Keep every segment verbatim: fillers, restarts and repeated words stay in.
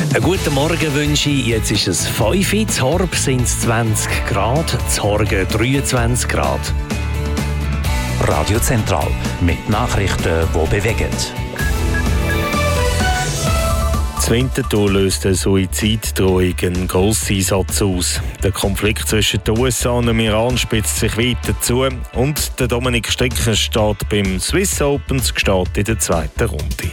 Einen guten Morgen wünsche ich. Jetzt ist es fünf Uhr, zu Horb sind es zwanzig Grad, zu Horgen dreiundzwanzig Grad. Radio Zentral mit Nachrichten, die bewegen. In Winterthur löst eine Suiziddrohung einen Grosseinsatz aus. Der Konflikt zwischen den U S A und dem Iran spitzt sich weiter zu und der Dominik Stricker steht beim Swiss Open gestartet in der zweiten Runde.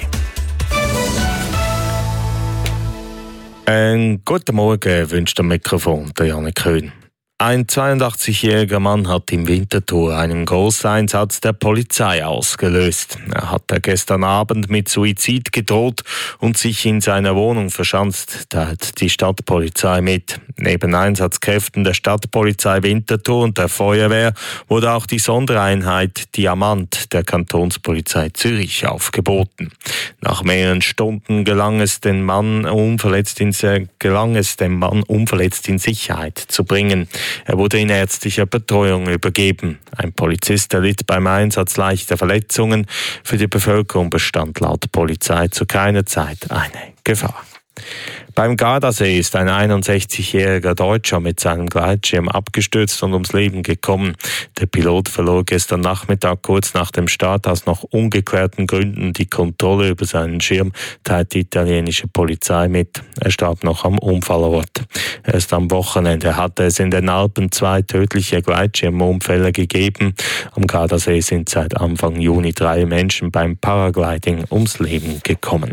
Einen guten Morgen wünscht am Mikrofon der Janik Köhn. Ein zweiundachtzigjähriger Mann hat im Winterthur einen Grosseinsatz der Polizei ausgelöst. Er hat gestern Abend mit Suizid gedroht und sich in seiner Wohnung verschanzt, teilt die Stadtpolizei mit. Neben Einsatzkräften der Stadtpolizei Winterthur und der Feuerwehr wurde auch die Sondereinheit Diamant der Kantonspolizei Zürich aufgeboten. Nach mehreren Stunden gelang es, den Mann unverletzt in, gelang es dem Mann unverletzt in Sicherheit zu bringen. Er wurde in ärztlicher Betreuung übergeben. Ein Polizist erlitt beim Einsatz leichte Verletzungen. Für die Bevölkerung bestand laut Polizei zu keiner Zeit eine Gefahr. Beim Gardasee ist ein einundsechzigjähriger Deutscher mit seinem Gleitschirm abgestürzt und ums Leben gekommen. Der Pilot verlor gestern Nachmittag kurz nach dem Start aus noch ungeklärten Gründen die Kontrolle über seinen Schirm, teilt die italienische Polizei mit. Er starb noch am Unfallort. Erst am Wochenende hatte es in den Alpen zwei tödliche Gleitschirmunfälle gegeben. Am Gardasee sind seit Anfang Juni drei Menschen beim Paragliding ums Leben gekommen.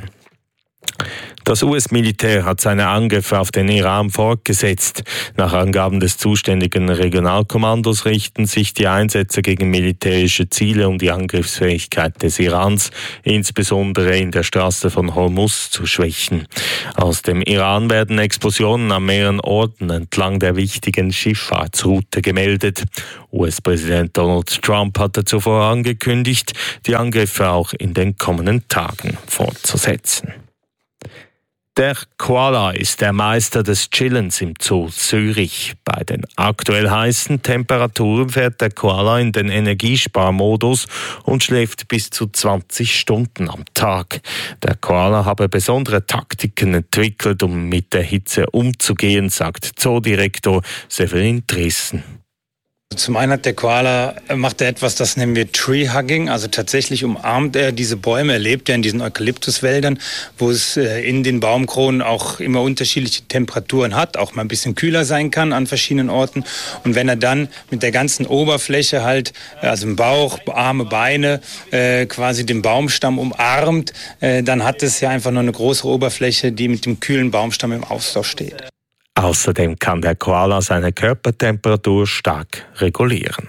Das U S-Militär hat seine Angriffe auf den Iran fortgesetzt. Nach Angaben des zuständigen Regionalkommandos richten sich die Einsätze gegen militärische Ziele, um die Angriffsfähigkeit des Irans, insbesondere in der Straße von Hormuz, zu schwächen. Aus dem Iran werden Explosionen an mehreren Orten entlang der wichtigen Schifffahrtsroute gemeldet. U S-Präsident Donald Trump hatte zuvor angekündigt, die Angriffe auch in den kommenden Tagen fortzusetzen. Der Koala ist der Meister des Chillens im Zoo Zürich. Bei den aktuell heißen Temperaturen fährt der Koala in den Energiesparmodus und schläft bis zu zwanzig Stunden am Tag. Der Koala habe besondere Taktiken entwickelt, um mit der Hitze umzugehen, sagt Zoodirektor Severin Dressen. Zum einen hat der Koala, macht er etwas, das nennen wir Tree Hugging, also tatsächlich umarmt er diese Bäume, er lebt ja in diesen Eukalyptuswäldern, wo es in den Baumkronen auch immer unterschiedliche Temperaturen hat, auch mal ein bisschen kühler sein kann an verschiedenen Orten. Und wenn er dann mit der ganzen Oberfläche halt, also im Bauch, Arme, Beine, äh, quasi den Baumstamm umarmt, äh, dann hat es ja einfach nur eine große Oberfläche, die mit dem kühlen Baumstamm im Austausch steht. Außerdem kann der Koala seine Körpertemperatur stark regulieren.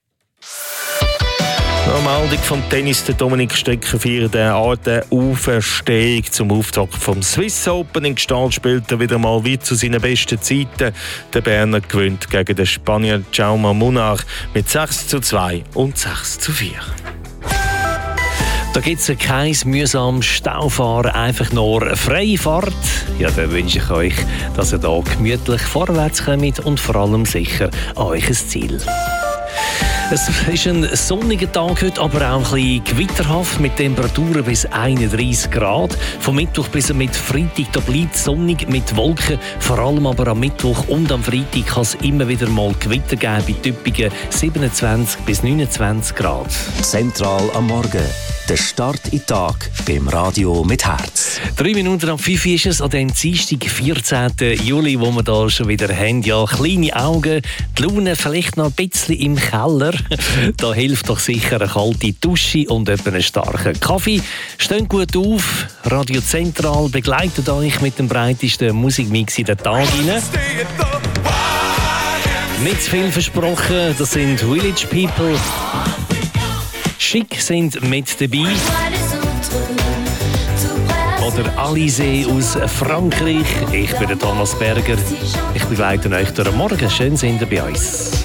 Normaldig vom Tennis, der Dominik Stricker feiert eine Art der Auferstehung zum Auftakt vom Swiss Open. In Gstaad spielt er wieder mal wie zu seinen besten Zeiten. Der Berner gewinnt gegen den Spanier Jaume Munar mit sechs zu zwei und sechs zu vier. Da gibt es kein mühsames Staufahren, einfach nur freie Fahrt. Ja, dann wünsche ich euch, dass ihr da gemütlich vorwärts kommt und vor allem sicher an euch ein Ziel. Es ist ein sonniger Tag heute, aber auch ein bisschen gewitterhaft mit Temperaturen bis einunddreissig Grad. Vom Mittwoch bis mit Freitag da bleibt es sonnig mit Wolken. Vor allem aber am Mittwoch und am Freitag kann es immer wieder mal Gewitter geben bei typischen siebenundzwanzig bis neunundzwanzig Grad. Zentral am Morgen. Der Start in den Tag beim Radio mit Herz. Drei Minuten ab fünf ist es an dem Dienstag, vierzehnten Juli, wo wir da schon wieder haben. Ja, kleine Augen, die Laune vielleicht noch ein bisschen im Keller. Da hilft doch sicher eine kalte Dusche und etwa einen starken Kaffee. Steht gut auf, Radio Zentral begleitet euch mit dem breitesten Musikmix in den Tag hinein. Nicht zu viel versprochen, das sind Village People. Schick sind mit dabei. Oder Alizé aus Frankreich. Ich bin der Thomas Berger. Ich begleite euch durch den Morgen. Schön sind ihr bei uns.